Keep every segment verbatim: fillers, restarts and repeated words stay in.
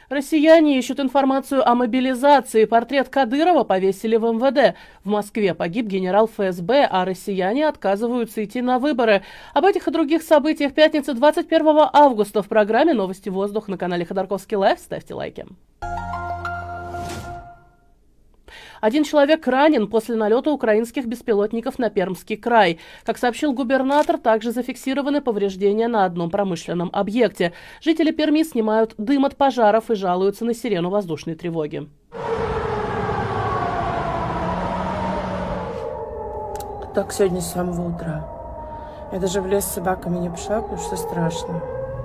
Россияне ищут информацию о мобилизации. Портрет Кадырова повесили в эм вэ дэ. В Москве погиб генерал эф эс бэ, а россияне отказываются идти на выборы. Об этих и других событиях пятницы двадцать первого августа в программе «Новости воздух» на канале Ходорковский Лайв. Ставьте лайки. Один человек ранен после налета украинских беспилотников на Пермский край. Как сообщил губернатор, также зафиксированы повреждения на одном промышленном объекте. Жители Перми снимают дым от пожаров и жалуются на сирену воздушной тревоги. Так сегодня с самого утра. Я даже в лес с собаками не пошла, потому что страшно.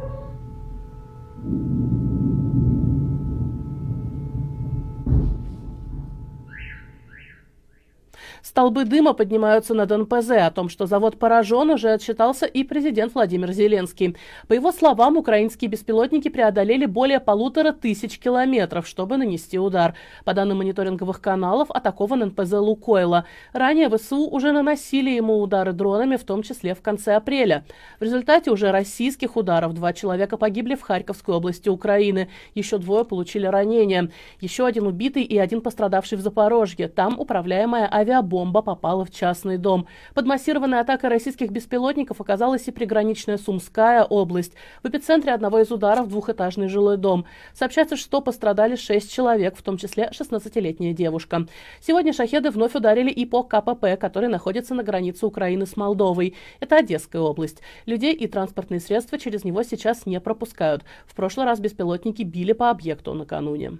Столбы дыма поднимаются над эн пэ зэ. О том, что завод поражен, уже отчитался и президент Владимир Зеленский. По его словам, украинские беспилотники преодолели более полутора тысяч километров, чтобы нанести удар. По данным мониторинговых каналов, атакован эн пэ зэ «Лукойла». Ранее вэ эс у уже наносили ему удары дронами, в том числе в конце апреля. В результате уже российских ударов два человека погибли в Харьковской области Украины. Еще двое получили ранения. Еще один убитый и один пострадавший в Запорожье. Там управляемая авиабомба Бомба попала в частный дом. Под массированной атакой российских беспилотников оказалась и приграничная Сумская область. В эпицентре одного из ударов двухэтажный жилой дом. Сообщается, что пострадали шесть человек, в том числе шестнадцатилетняя девушка. Сегодня шахеды вновь ударили и по ка пэ пэ, который находится на границе Украины с Молдовой. Это Одесская область. Людей и транспортные средства через него сейчас не пропускают. В прошлый раз беспилотники били по объекту накануне.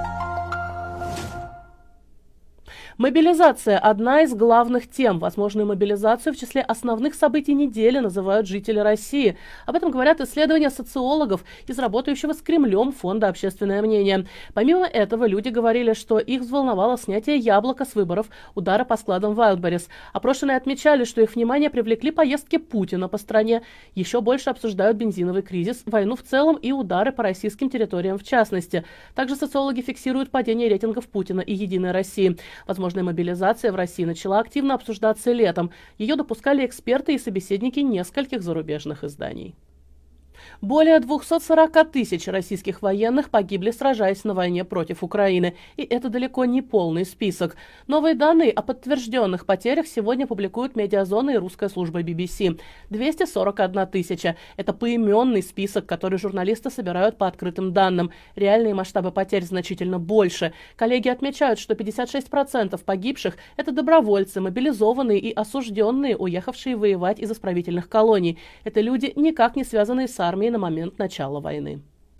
Мобилизация – одна из главных тем. Возможную мобилизацию в числе основных событий недели называют жители России. Об этом говорят исследования социологов из работающего с Кремлем Фонда «Общественное мнение». Помимо этого, люди говорили, что их взволновало снятие яблока с выборов, удара по складам Wildberries. Опрошенные отмечали, что их внимание привлекли поездки Путина по стране. Еще больше обсуждают бензиновый кризис, войну в целом и удары по российским территориям в частности. Также социологи фиксируют падение рейтингов Путина и «Единой России». Возможно, Возможная мобилизация в России начала активно обсуждаться летом. Ее допускали эксперты и собеседники нескольких зарубежных изданий. Более двухсот сорока тысяч российских военных погибли, сражаясь на войне против Украины. И это далеко не полный список. Новые данные о подтвержденных потерях сегодня публикуют Медиазона и русская служба би би си. двести сорок одна тысяча. Это поименный список, который журналисты собирают по открытым данным. Реальные масштабы потерь значительно больше. Коллеги отмечают, что пятьдесят шесть процентов погибших – это добровольцы, мобилизованные и осужденные, уехавшие воевать из исправительных колоний. Это люди, никак не связанные с армией на момент начала войны.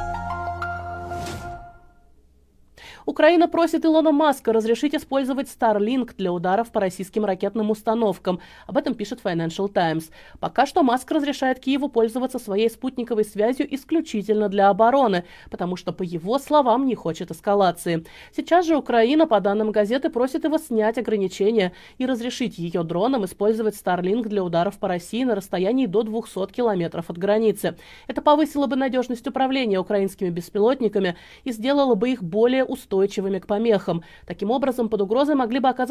Украина просит Илона Маска разрешить использовать Starlink для ударов по российским ракетным установкам. Об этом пишет Financial Times. Пока что Маск разрешает Киеву пользоваться своей спутниковой связью исключительно для обороны, потому что, по его словам, не хочет эскалации. Сейчас же Украина, по данным газеты, просит его снять ограничения и разрешить ее дронам использовать Starlink для ударов по России на расстоянии до двухсот километров от границы. Это повысило бы надежность управления украинскими беспилотниками и сделало бы их более устойчивыми устойчивыми к помехам. Таким образом, под угрозой могли бы оказаться